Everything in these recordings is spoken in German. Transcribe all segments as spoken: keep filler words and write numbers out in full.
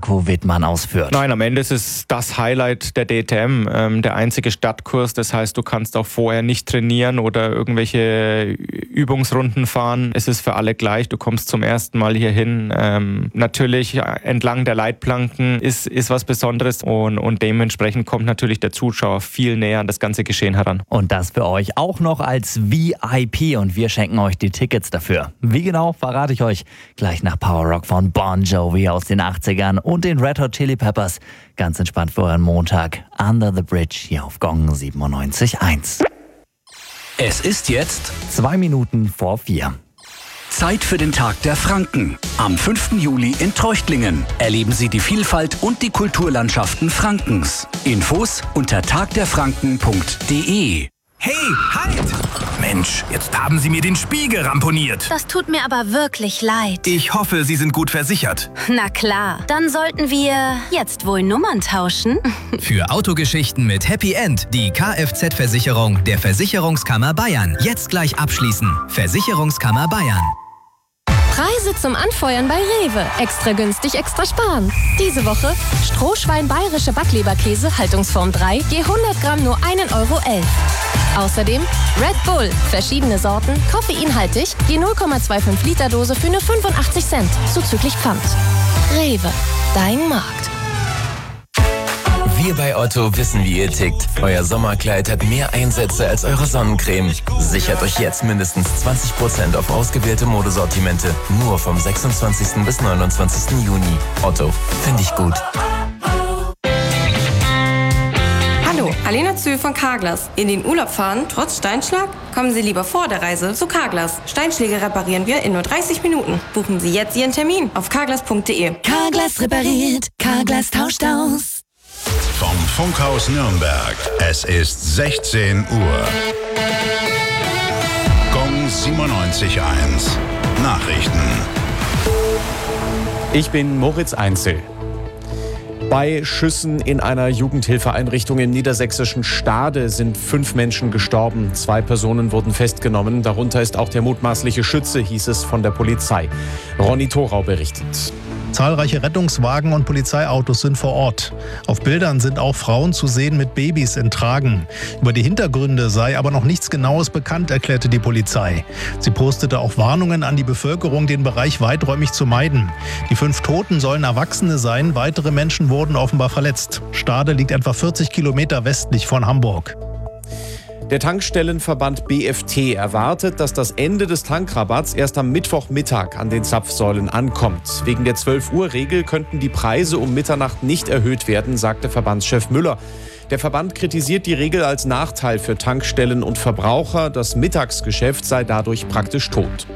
Marco Wittmann ausführt. Nein, am Ende ist es das Highlight der D T M, ähm, der einzige Stadtkurs. Das heißt, du kannst auch vorher nicht trainieren oder irgendwelche Übungsrunden fahren. Es ist für alle gleich. Du kommst zum ersten Mal hier hin. Ähm, natürlich entlang der Leitplanken ist, ist was Besonderes und, und dementsprechend kommt natürlich der Zuschauer viel näher an das ganze Geschehen heran. Und das für euch auch noch als V I P und wir schenken euch die Tickets dafür. Wie genau, verrate ich euch gleich nach Power Rock von Bon Jovi aus den achtzigern und den Red Hot Chili Peppers. Ganz entspannt für euren Montag. Under the Bridge hier auf Gong siebenundneunzig Komma eins. Es ist jetzt Zwei Minuten vor vier. Zeit für den Tag der Franken. Am fünften Juli in Treuchtlingen erleben Sie die Vielfalt und die Kulturlandschaften Frankens. Infos unter tagderfranken punkt de. Hey, halt! Mensch, jetzt haben Sie mir den Spiegel ramponiert. Das tut mir aber wirklich leid. Ich hoffe, Sie sind gut versichert. Na klar, dann sollten wir jetzt wohl Nummern tauschen. Für Autogeschichten mit Happy End die Kfz-Versicherung der Versicherungskammer Bayern. Jetzt gleich abschließen. Versicherungskammer Bayern. Preise zum Anfeuern bei Rewe. Extra günstig, extra sparen. Diese Woche Strohschwein bayerische Backleberkäse, Haltungsform drei, je hundert Gramm nur ein Euro elf. Außerdem Red Bull, verschiedene Sorten, koffeinhaltig, je null Komma fünfundzwanzig Liter Dose für nur fünfundachtzig Cent, zuzüglich Pfand. Rewe, dein Markt. Wir bei Otto wissen, wie ihr tickt. Euer Sommerkleid hat mehr Einsätze als eure Sonnencreme. Sichert euch jetzt mindestens zwanzig Prozent auf ausgewählte Modesortimente. Nur vom sechsundzwanzigsten bis neunundzwanzigsten Juni. Otto, finde ich gut. Hallo, Alena Zühl von Carglass. In den Urlaub fahren, trotz Steinschlag? Kommen Sie lieber vor der Reise zu Carglass. Steinschläge reparieren wir in nur dreißig Minuten. Buchen Sie jetzt Ihren Termin auf carglass punkt de. Carglass repariert, Carglass tauscht aus. Vom Funkhaus Nürnberg. Es ist sechzehn Uhr. Gong siebenundneunzig Komma eins. Nachrichten. Ich bin Moritz Einzel. Bei Schüssen in einer Jugendhilfeeinrichtung im niedersächsischen Stade sind fünf Menschen gestorben. Zwei Personen wurden festgenommen. Darunter ist auch der mutmaßliche Schütze, hieß es von der Polizei. Ronny Thorau berichtet. Zahlreiche Rettungswagen und Polizeiautos sind vor Ort. Auf Bildern sind auch Frauen zu sehen mit Babys in Tragen. Über die Hintergründe sei aber noch nichts Genaues bekannt, erklärte die Polizei. Sie postete auch Warnungen an die Bevölkerung, den Bereich weiträumig zu meiden. Die fünf Toten sollen Erwachsene sein, weitere Menschen wurden offenbar verletzt. Stade liegt etwa vierzig Kilometer westlich von Hamburg. Der Tankstellenverband B F T erwartet, dass das Ende des Tankrabatts erst am Mittwochmittag an den Zapfsäulen ankommt. Wegen der zwölf Uhr Regel könnten die Preise um Mitternacht nicht erhöht werden, sagte Verbandschef Müller. Der Verband kritisiert die Regel als Nachteil für Tankstellen und Verbraucher. Das Mittagsgeschäft sei dadurch praktisch tot.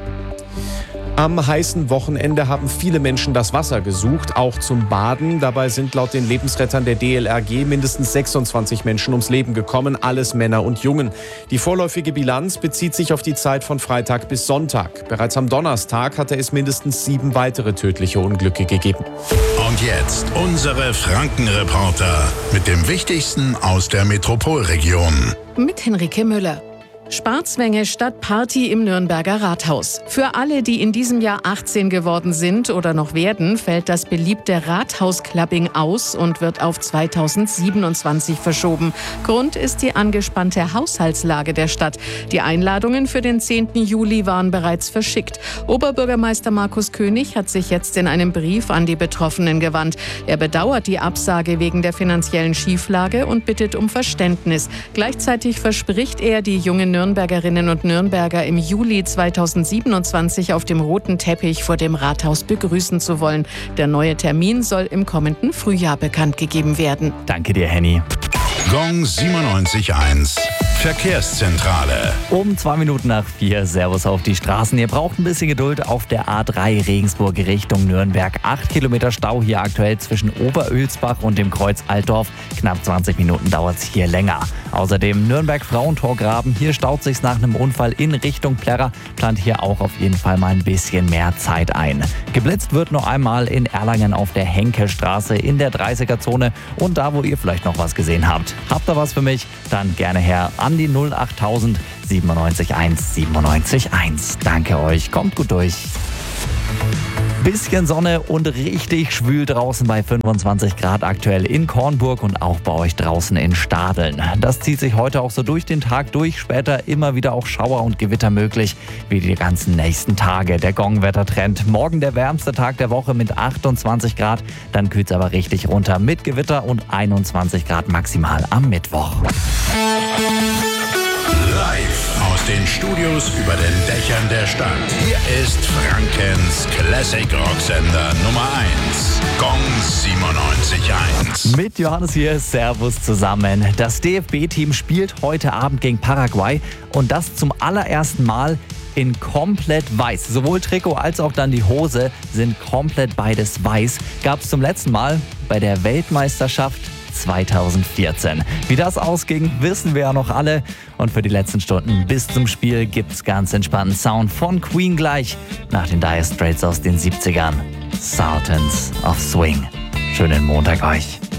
Am heißen Wochenende haben viele Menschen das Wasser gesucht, auch zum Baden. Dabei sind laut den Lebensrettern der D L R G mindestens sechsundzwanzig Menschen ums Leben gekommen, alles Männer und Jungen. Die vorläufige Bilanz bezieht sich auf die Zeit von Freitag bis Sonntag. Bereits am Donnerstag hatte es mindestens sieben weitere tödliche Unglücke gegeben. Und jetzt unsere Frankenreporter mit dem Wichtigsten aus der Metropolregion. Mit Henrike Müller. Sparzwänge statt Party im Nürnberger Rathaus. Für alle, die in diesem Jahr achtzehn geworden sind oder noch werden, fällt das beliebte Rathausclubbing aus und wird auf zweitausendsiebenundzwanzig verschoben. Grund ist die angespannte Haushaltslage der Stadt. Die Einladungen für den zehnten Juli waren bereits verschickt. Oberbürgermeister Markus König hat sich jetzt in einem Brief an die Betroffenen gewandt. Er bedauert die Absage wegen der finanziellen Schieflage und bittet um Verständnis. Gleichzeitig verspricht er, die jungen Nürnbergerinnen und Nürnberger im Juli zweitausendsiebenundzwanzig auf dem roten Teppich vor dem Rathaus begrüßen zu wollen. Der neue Termin soll im kommenden Frühjahr bekannt gegeben werden. Danke dir, Henny. Gong siebenundneunzig Komma eins. Verkehrszentrale. Um zwei Minuten nach vier. Servus auf die Straßen. Ihr braucht ein bisschen Geduld auf der A drei Regensburg Richtung Nürnberg. Acht Kilometer Stau hier aktuell zwischen Oberölsbach und dem Kreuz Altdorf. Knapp zwanzig Minuten dauert es hier länger. Außerdem Nürnberg-Frauentorgraben. Hier staut sich's nach einem Unfall in Richtung Plärrer. Plant hier auch auf jeden Fall mal ein bisschen mehr Zeit ein. Geblitzt wird noch einmal in Erlangen auf der Henkelstraße in der dreißiger-Zone. Und da, wo ihr vielleicht noch was gesehen habt. Habt ihr was für mich? Dann gerne her an die null achttausend siebenundneunzig eins siebenundneunzig eins. Danke euch, kommt gut durch. Bisschen Sonne und richtig schwül draußen bei fünfundzwanzig Grad aktuell in Kornburg und auch bei euch draußen in Stadeln. Das zieht sich heute auch so durch den Tag durch. Später immer wieder auch Schauer und Gewitter möglich, wie die ganzen nächsten Tage. Der Gong-Wettertrend. Morgen der wärmste Tag der Woche mit achtundzwanzig Grad. Dann kühlt es aber richtig runter mit Gewitter und einundzwanzig Grad maximal am Mittwoch. Live aus den Studios über den Dächern der Stadt. Hier ist Frankens Classic Rocksender Nummer eins. Gong siebenundneunzig Komma eins. Mit Johannes hier, Servus zusammen. Das D F B-Team spielt heute Abend gegen Paraguay und das zum allerersten Mal in komplett weiß. Sowohl Trikot als auch dann die Hose sind komplett beides weiß. Gab es zum letzten Mal bei der Weltmeisterschaft zweitausendvierzehn. Wie das ausging, wissen wir ja noch alle. Und für die letzten Stunden bis zum Spiel gibt's ganz entspannten Sound von Queen gleich nach den Dire Straits aus den siebzigern. Sultans of Swing. Schönen Montag euch.